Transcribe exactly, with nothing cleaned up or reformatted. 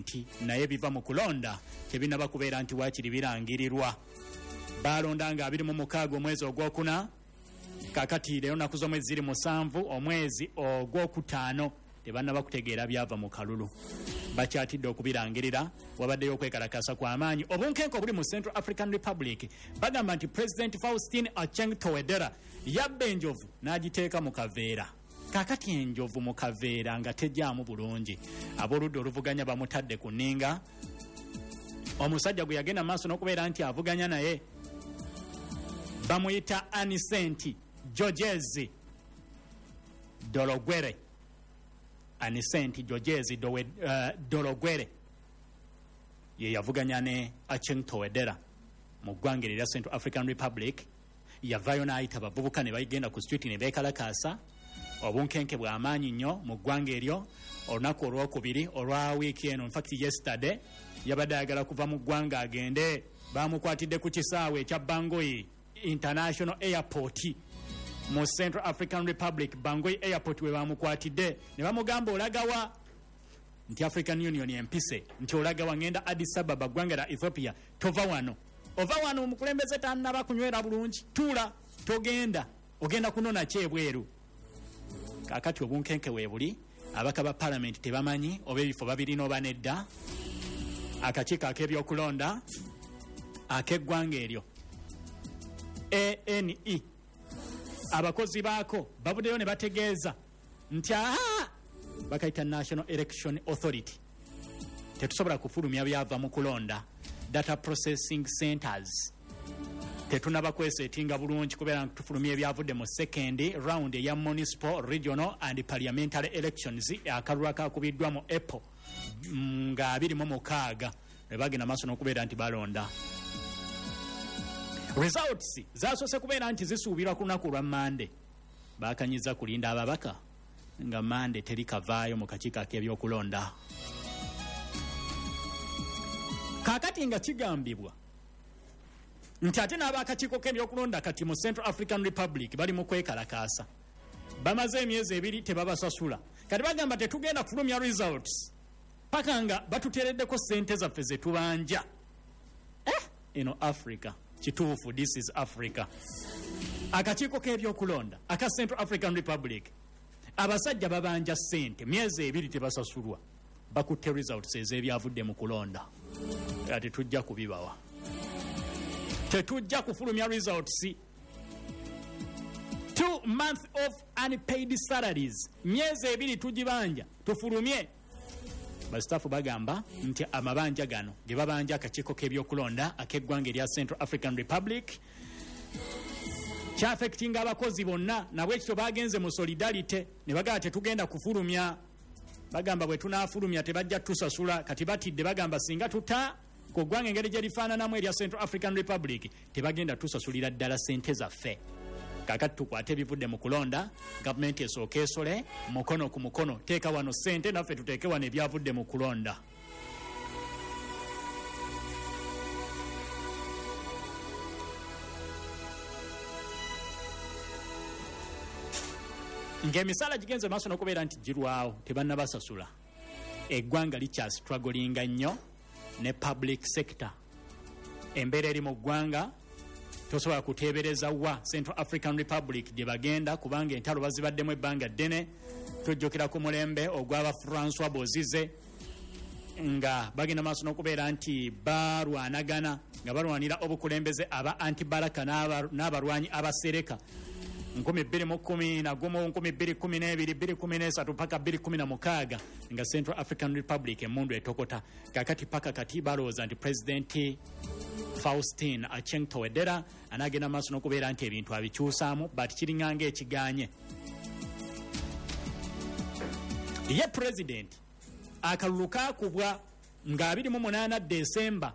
parliament naye biva mu kulonda tebinaba kubeera nti waakiri birangirirwa. Balonda nga abiri mu mukaaga omwezi ogwokuna, kakati leero naku z'omwezi ziri musanvu omwezi ogwokutaano tebannaba kutegeera byava mu kalulu. Bakyatidde okubirangirira, wabaddeyo okwekalakasa kw'amaanyi. Obunkenke obuli mu Central African Republic bagamba nti President Faustin Archange Touadera yabba enjovu n'agiteeka mu kaveera. Kakati enjovu mu kaveera nga tejjaamu bulungi. Ab'oludda oluvuganya bamutadde ku nninga. Omusajja gwe yagenda maaso n'okubeera nti avuganya naye bamuyita Anicent Georges Dologwere. Anicent Georges uh, Dologwere ye yavuganya ne Archange Touadera mu ggwanga erya Central African Republic. Yavaayo n'ayita bavubuka ne bayigenda ku street ne beekalakaasa. Obunkenke bw'amaanyi nnyo mu ggwanga eryo. Olunaku olwokubiri olwa wiiki eno, in fact yesterday, yabadde ayagala kuva mu ggwanga agende. Bamukwatidde ku kisaawe ekya Bangui International Airport mu Central African Republic. Bangui Airport we bamukwatidde ne bamugamba olagawa, nti African Union empise, nti olagawa ngenda Addis Ababa ggwanga lya Ethiopia, tova wano. Ova wano omukulembeze tannaba kunywera bulungi, tuula togenda, ogenda kunona ki ebweru. Kakati obunkenke weebuli, abaka ba parliament tebamanyi oba ebifo babirina oba nedda. Akakiiko ak'ebyokulonda ak'eggwanga eryo A N E abakozi baako babuddeyo ne bategeeza nti aha bakayita National Election Authority tetusobola kufulumya byava mu kulonda. Data processing centers tetunaba kwesetinga bulungi kubeera nti tufulumya ebyavudde mu second round eya municipal, regional and parliamentary elections akalulu akakubiddwa mu April nga abiri mu mukaaga ne bagenda maaso n'okubeera nti balonda. Results zasoose kubeera nti zisuubirwa ku lunaku lwa Mande. Bakanyiza kulinda ababaka nga Mande teri kavaayo mu kakiiko ak'ebyokulonda. Kaakati nga kigambibwa nti ate n'abakakiiko k'ebyokulonda kati mu Central African Republic bali mu kwekalakaasa. Bamaze emyezi ebiri tebabasasula. Kati bagamba tetugenda kufulumya results paka nga batuteereddeko ssente zaffe ze tubanja. Eh, eno Africa. Kituufu, this is Africa. Akakiiko k'ebyokulonda aka Central African Republic abasajja babanja ssente myezi ebiri tebasasulwa. Bakutte results ez'ebyavudde mu kulonda. Ate tujja kubibawa. Tetujja kufulumya results. Two months of unpaid salaries. Myezi ebiri tugibanja tufulumye. Bastafu bagamba nti amabanja gano ge babanja akakiiko k'ebyokulonda ak'eggwanga erya Central African Republic kyafekitinga abakozi bonna, nabwe ekyo bagenze mu solidarity ne bagamba tetugenda kufulumya. Bagamba bwe tunaafulumya tebajja tusasula. Kati batidde bagamba singa tuta ku ggwanga engeri gye lifaananamu erya Central African Republic tebagenda tusasulira ddala ssente zaffe. Kakati tukwate ebivudde mu kulonda, gavumenti esooka esole mukono ku mukono, teeka wano ssente naffe tuteeke wano ebyavudde mu kulonda. Ng'emisala gigenze maaso n'okubeera nti girwawo tebannabasasula. Eggwanga likya strugglinga nnyo ne public sector. Embeera eri mu ggwanga tosobola kuteebereza wa Central African Republic gye bagenda kubanga entalo bazibaddemu ebbanga ddene. Tujjukira ku mulembe ogw'aba Francois Bozize nga bagenda maaso n'okubeera nti balwanagana nga balwanira obukulembeze aba Antibalaka n'abalwanyi abasereka nkumi bbiri mu kkumi na gumu, nkumi bbiri kkumi n'ebiri, bbiri kkumi n'esatu paka bbiri kkumi na mukaaga nga Central African Republic emmundu etokota. Kakati paka kati balowooza nti President Faustin Archange Touadera anagenda maaso n'okubeera nti ebintu abikyusaamu but kiringanga ekiganye. Ye President akalulu kaakubwa nga abiri mu munaana Desemba